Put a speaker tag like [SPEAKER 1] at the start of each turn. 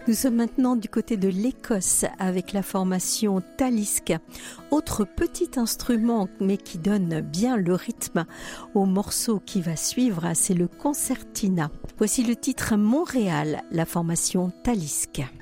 [SPEAKER 1] Nous sommes maintenant du côté de l'Écosse avec la formation Talisk. Autre petit instrument mais qui donne bien le rythme au morceau qui va suivre, c'est le concertina. Voici le titre Montréal, la formation Talisk.